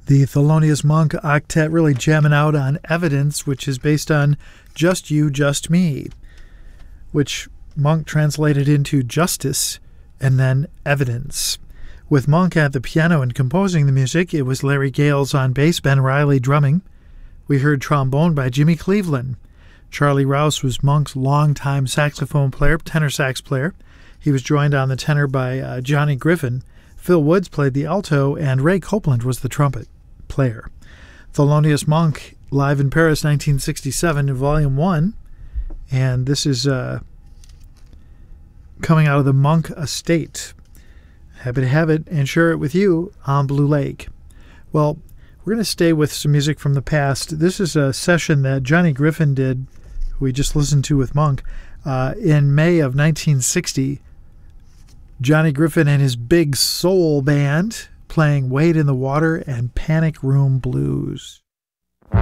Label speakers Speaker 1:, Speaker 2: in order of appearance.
Speaker 1: The Thelonious Monk Octet really jamming out on Evidence, which is based on Just You, Just Me, which Monk translated into Justice and then Evidence. With Monk at the piano and composing the music, it was Larry Gales on bass, Ben Riley drumming. We heard trombone by Jimmy Cleveland. Charlie Rouse was Monk's longtime saxophone player, tenor sax player. He was joined on the tenor by Johnny Griffin. Phil Woods played the alto, and Ray Copeland was the trumpet player. Thelonious Monk, live in Paris, 1967, Volume 1. And this is coming out of the Monk estate. Happy to have it and share it with you on Blue Lake. Well, we're going to stay with some music from the past. This is a session that Johnny Griffin did, who we just listened to with Monk, in May of 1960. Johnny Griffin and his big soul band playing Wade in the Water and Panic Room Blues.